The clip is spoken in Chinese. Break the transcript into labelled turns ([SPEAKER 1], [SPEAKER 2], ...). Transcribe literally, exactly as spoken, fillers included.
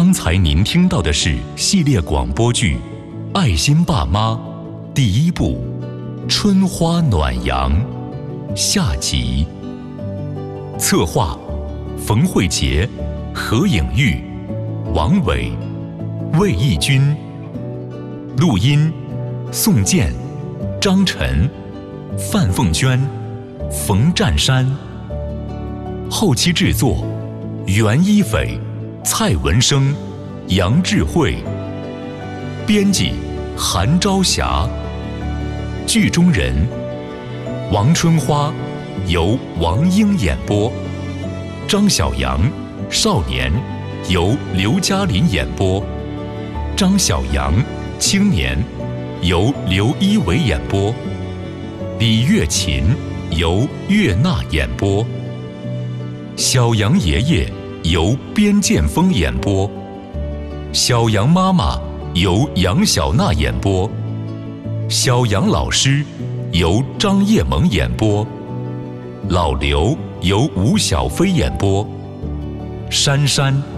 [SPEAKER 1] 刚才您听到的是系列广播剧《爱心爸妈》第一部《春花暖阳》下集。策划：冯慧杰、何颖玉、王伟、魏义军。录音：宋健、张晨、范凤娟、冯占山。后期制作：袁一斐、蔡文生、杨智慧。编辑：韩朝霞。剧中人：王春花由王英演播，张小阳少年由刘嘉林演播，张小阳青年由刘一伟演播，李月琴由岳娜演播，小杨爷爷由边剑锋演播，小杨妈妈由杨小娜演播，小杨老师由张叶萌演播，老刘由吴小飞演播，珊珊